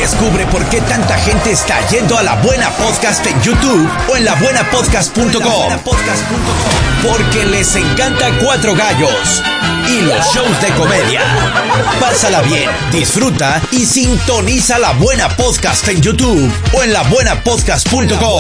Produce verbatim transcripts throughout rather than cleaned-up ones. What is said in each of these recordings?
Descubre por qué tanta gente está yendo a La Buena Podcast en YouTube o en la buena podcast punto com. Porque les encanta Cuatro Gallos y los shows de comedia. Pásala bien, disfruta y sintoniza La Buena Podcast en YouTube o en la buena podcast punto com.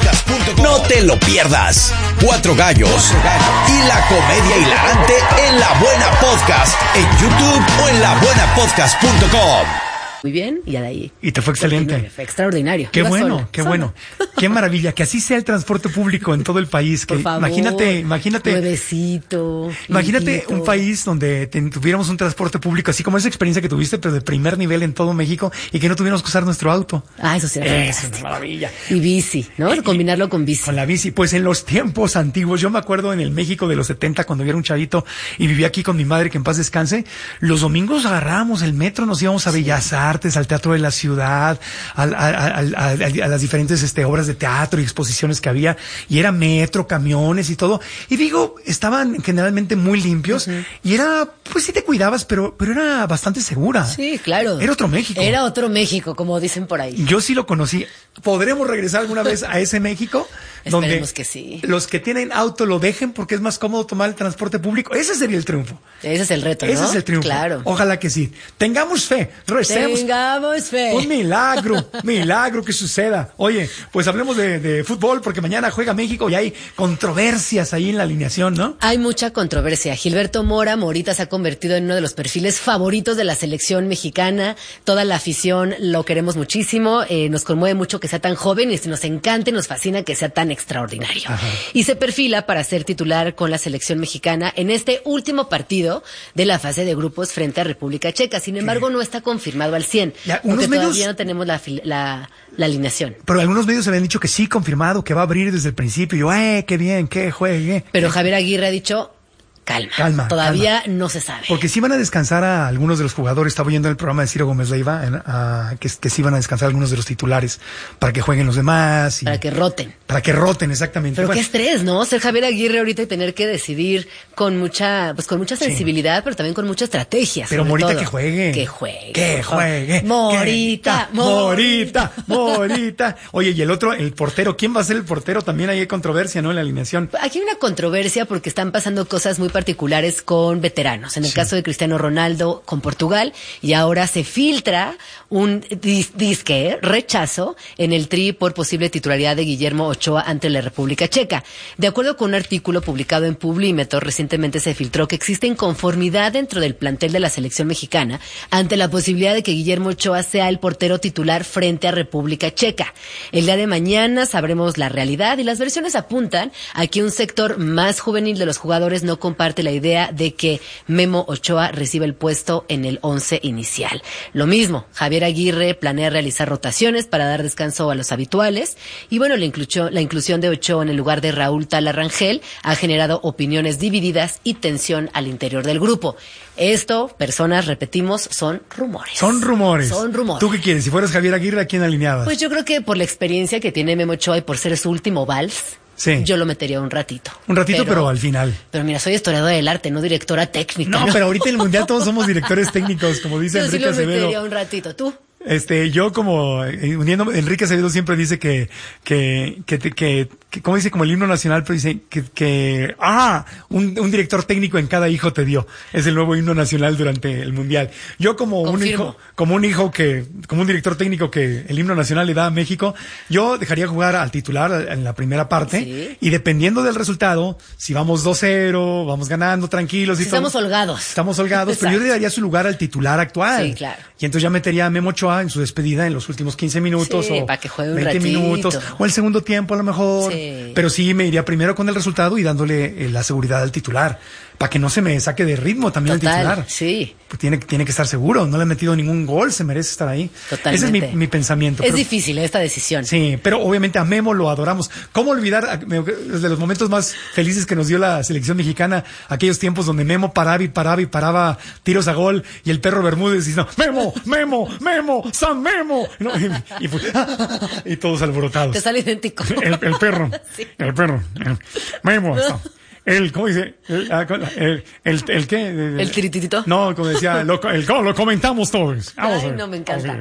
No te lo pierdas. Cuatro Gallos y la comedia hilarante en La Buena Podcast en YouTube o en la buena podcast punto com. Muy bien, y de ahí. Y te fue excelente. Continúe, fue extraordinario. Qué Iba bueno, sola, qué sola. bueno. Qué maravilla, que así sea el transporte público en todo el país. Que Por favor, imagínate, imagínate. Nuevecito. Imagínate limpito. un país donde ten- tuviéramos un transporte público, así como esa experiencia que tuviste, pero de primer nivel en todo México, y que no tuviéramos que usar nuestro auto. Ah, eso sí. Es una maravilla. Y bici, ¿no? Combinarlo con bici. Con la bici, pues en los tiempos antiguos, yo me acuerdo en el México de los setenta, cuando yo era un chavito y vivía aquí con mi madre, que en paz descanse, los domingos agarrábamos el metro, nos íbamos a Bellas Artes, al Teatro de la Ciudad, a, a, a, a, a las diferentes este, obras de teatro y exposiciones que había, y era metro, camiones y todo, y digo, estaban generalmente muy limpios, uh-huh. y era, pues sí te cuidabas, pero, pero era bastante segura. Sí, claro. Era otro México. Era otro México, como dicen por ahí. Yo sí lo conocí. ¿Podremos regresar alguna vez a ese México? Donde Esperemos que sí. Los que tienen auto lo dejen porque es más cómodo tomar el transporte público. Ese sería el triunfo. Ese es el reto, ¿no? Ese es el triunfo. Claro. Ojalá que sí. Tengamos fe. Recemos. Tengamos fe. Un milagro, milagro que suceda. Oye, pues hablemos de, de fútbol porque mañana juega México y hay controversias ahí en la alineación, ¿no? Hay mucha controversia. Gilberto Mora, Morita, se ha convertido en uno de los perfiles favoritos de la selección mexicana. Toda la afición lo queremos muchísimo. Eh, nos conmueve mucho que sea tan joven y nos encanta y nos fascina que sea tan extraordinario. Ajá. Y se perfila para ser titular con la selección mexicana en este último partido de la fase de grupos frente a República Checa. Sin embargo, ¿qué? No está confirmado al cien. Ya, porque unos medios... todavía no tenemos la, la, la alineación. Pero algunos medios se habían dicho que sí, confirmado, que va a abrir desde el principio. Y yo, eh, qué bien, qué juegue. Pero Javier Aguirre ha dicho... Calma, calma. Todavía calma. no se sabe. Porque sí van a descansar a algunos de los jugadores. Estaba oyendo el programa de Ciro Gómez Leiva, en, a, que, que sí van a descansar a algunos de los titulares para que jueguen los demás. Y para que roten. Para que roten, exactamente. Pero bueno. qué estrés, ¿no? Ser Javier Aguirre ahorita y tener que decidir con mucha, pues con mucha sensibilidad, sí. pero también con mucha estrategia. Pero Morita todo. que juegue. Que juegue. Que juegue. Morita, que, Morita, Morita. Oye, y el otro, el portero. ¿Quién va a ser el portero? También ahí hay controversia, ¿no? En la alineación. Aquí hay una controversia porque están pasando cosas muy particulares con veteranos. En el sí. caso de Cristiano Ronaldo con Portugal, y ahora se filtra un dis, disque rechazo en el Tri por posible titularidad de Guillermo Ochoa ante la República Checa. De acuerdo con un artículo publicado en Publímetro, recientemente se filtró que existe inconformidad dentro del plantel de la selección mexicana ante la posibilidad de que Guillermo Ochoa sea el portero titular frente a República Checa. El día de mañana sabremos la realidad y las versiones apuntan a que un sector más juvenil de los jugadores no comparte la idea de de que Memo Ochoa reciba el puesto en el once inicial. Lo mismo, Javier Aguirre planea realizar rotaciones para dar descanso a los habituales, y bueno, la inclusión, la inclusión de Ochoa en el lugar de Raúl Tala Rangel ha generado opiniones divididas y tensión al interior del grupo. Esto, personas, repetimos, son rumores. Son rumores. Son rumores. ¿Tú qué quieres? Si fueras Javier Aguirre, ¿a quién alineabas? Pues yo creo que por la experiencia que tiene Memo Ochoa y por ser su último vals, sí. yo lo metería un ratito. Un ratito, pero, pero al final. Pero mira, soy historiadora del arte, no directora técnica. No, ¿no? Pero ahorita en el Mundial todos somos directores técnicos, como dice yo Enrique sí lo Acevedo. metería un ratito. ¿Tú? Este, yo como, eh, uniéndome, Enrique Acevedo siempre dice que, que, que, que, que, ¿cómo dice? Como el himno nacional, pero dice que, que, ah, un, un director técnico en cada hijo te dio. Es el nuevo himno nacional durante el Mundial. Yo como Confirmo. un hijo, como un hijo que, como un director técnico que el himno nacional le da a México, yo dejaría jugar al titular en la primera parte. ¿Sí? Y dependiendo del resultado, si vamos dos cero, vamos ganando tranquilos y si todo. Estamos holgados. Estamos holgados, pero yo le daría su lugar al titular actual. Sí, claro. Y entonces ya metería a Memo Ochoa en su despedida en los últimos quince minutos sí, o para que juegue un veinte ratito. minutos o el segundo tiempo a lo mejor, sí. pero sí me iría primero con el resultado y dándole eh, la seguridad al titular para que no se me saque de ritmo también Total, el titular. Sí. Pues tiene, tiene que estar seguro, no le ha metido ningún gol, se merece estar ahí. Totalmente. Ese es mi, mi pensamiento. Es pero, difícil esta decisión. Sí, pero obviamente a Memo lo adoramos. ¿Cómo olvidar desde los momentos más felices que nos dio la selección mexicana, aquellos tiempos donde Memo paraba y paraba y paraba tiros a gol y el perro Bermúdez diciendo Memo, Memo, Memo, San Memo, ¿no? y, y, pues, y todos alborotados. Te sale idéntico. El, el perro, sí. el perro, el, Memo, no. El, ¿cómo dice? El, el, el, el, ¿qué? ¿El tirititito? No, como decía, lo, el, lo comentamos todos. Vamos Ay, a ver. no, me encanta.